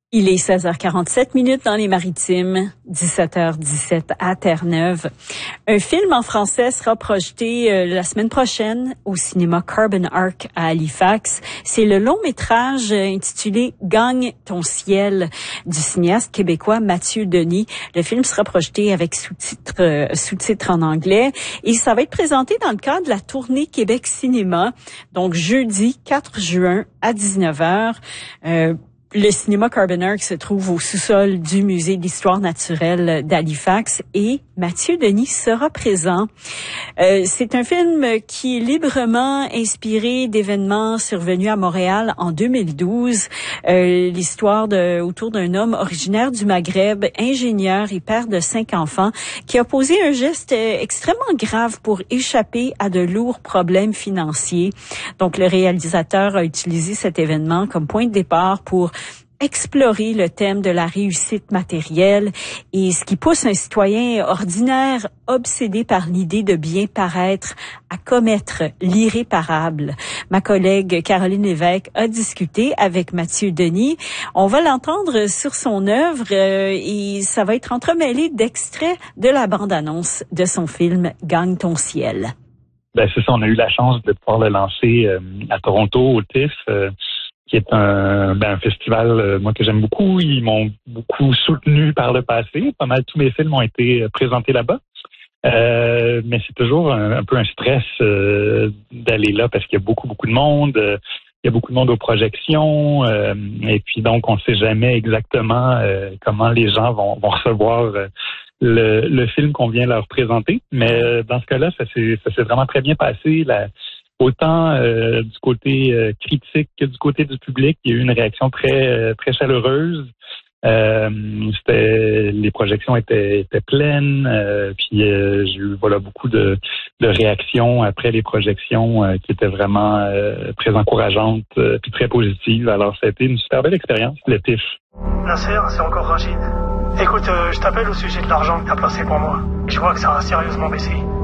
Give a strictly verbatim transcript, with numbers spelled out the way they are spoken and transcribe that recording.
Il est seize heures quarante-sept minutes dans les Maritimes, dix-sept heures dix-sept à Terre-Neuve. Un film en français sera projeté euh, la semaine prochaine au cinéma Carbon Arc à Halifax. C'est le long métrage euh, intitulé « Gagne ton ciel » du cinéaste québécois Mathieu Denis. Le film sera projeté avec sous-titres euh, sous-titres en anglais et ça va être présenté dans le cadre de la tournée Québec Cinéma, donc jeudi quatre juin à dix-neuf heures. Euh, Le cinéma Carbon Arc se trouve au sous-sol du Musée d'histoire naturelle d'Halifax et Mathieu Denis sera présent. Euh, c'est un film qui est librement inspiré d'événements survenus à Montréal en deux mille douze. Euh, l'histoire de, autour d'un homme originaire du Maghreb, ingénieur et père de cinq enfants, qui a posé un geste extrêmement grave pour échapper à de lourds problèmes financiers. Donc, le réalisateur a utilisé cet événement comme point de départ pour explorer le thème de la réussite matérielle et ce qui pousse un citoyen ordinaire obsédé par l'idée de bien paraître à commettre l'irréparable. Ma collègue Caroline Lévesque a discuté avec Mathieu Denis. On va l'entendre sur son œuvre euh, et ça va être entremêlé d'extraits de la bande-annonce de son film « Gagne ton ciel ». Ben c'est ça, on a eu la chance de pouvoir le lancer euh, à Toronto, au T I F, euh, qui est un, ben, un festival, euh, moi, que j'aime beaucoup. Ils m'ont beaucoup soutenu par le passé. Pas mal tous mes films ont été présentés là-bas. Euh, mais c'est toujours un, un peu un stress euh, d'aller là parce qu'il y a beaucoup, beaucoup de monde. Euh, il y a beaucoup de monde aux projections. Euh, et puis, donc, on ne sait jamais exactement euh, comment les gens vont, vont recevoir euh, le, le film qu'on vient leur présenter. Mais euh, dans ce cas-là, ça s'est, ça s'est vraiment très bien passé. La, Autant euh, du côté euh, critique que du côté du public, il y a eu une réaction très euh, très chaleureuse. Euh, c'était les projections étaient, étaient pleines, euh, puis euh, j'ai eu voilà beaucoup de, de réactions après les projections euh, qui étaient vraiment euh, très encourageantes euh, puis très positives. Alors ça a été une super belle expérience, le T I F. Nasser, c'est encore Rachid. Écoute, euh, je t'appelle au sujet de l'argent que t'as placé pour moi. Je vois que ça a sérieusement baissé.